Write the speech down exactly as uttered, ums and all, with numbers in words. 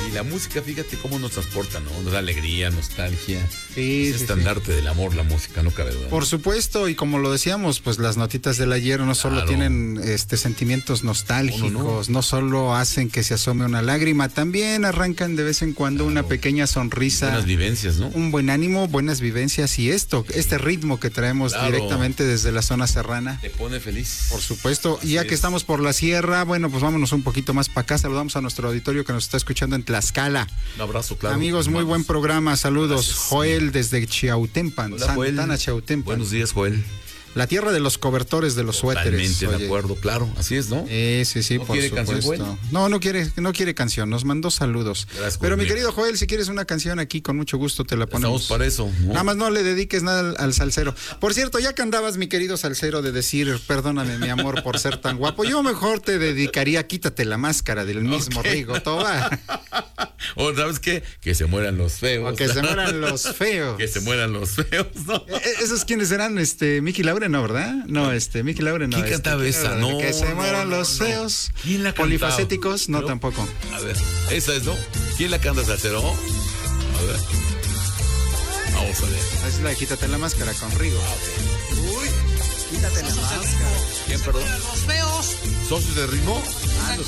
Y la música, fíjate cómo nos transporta, ¿no? Nos da alegría, nostalgia. Sí, es sí, estandarte sí. del amor, la música, no cabe duda. Por supuesto, y como lo decíamos, pues las notitas del ayer no solo Claro. tienen este sentimientos nostálgicos, No, no, no. no solo hacen que se asome una lágrima, también arrancan de vez en cuando Claro. una pequeña sonrisa. Buenas vivencias, ¿no? Un buen ánimo, buenas vivencias y esto, este ritmo que traemos Claro. directamente desde la zona serrana. Te pone feliz. Por supuesto, Así y ya es. que estamos por la sierra, bueno, pues vámonos un poquito más para acá, saludamos a nuestro auditorio que nos está escuchando en Tlaxcala. Un abrazo, claro. Amigos, muy Vamos. buen programa, saludos. Gracias. Joel desde Chiautempan, Hola, Joel. Santana Chiautempan. Buenos días, Joel. La tierra de los cobertores de los suéteres. Totalmente de oye. acuerdo, claro, así es, ¿no? Eh, sí, sí, ¿No por quiere canción, supuesto. Joel? No, no quiere, no quiere canción, nos mandó saludos. Gracias, Pero Joel. mi querido Joel, si quieres una canción aquí, con mucho gusto te la ponemos. Estamos para eso, ¿no? Nada más no le dediques nada al, al salsero. Por cierto, ya que andabas, mi querido salsero, de decir, perdóname, mi amor, por ser tan guapo, yo mejor te dedicaría, quítate la máscara del mismo Ok. Rigo Tobar. O, ¿sabes qué? Que se mueran los feos. O que se mueran los feos. Que se mueran los feos, ¿no? Eh, ¿Esos quiénes eran? Este, Miki Lauren, ¿no, verdad? No, este, Miki Lauren, no. ¿Quién este, cantaba esa? era? No, Que se no, mueran no, los no. feos. ¿Quién la cantaba? Polifacéticos, no, Pero- tampoco. A ver, esa es, ¿no? ¿Quién la canta, salsero? A ver. Vamos a ver. Esa es la de Quítate la máscara con Rigo. Uy, Quítate la máscara. ¿quién, perdón? Los feos. ¿Socios de ritmo? Ah, los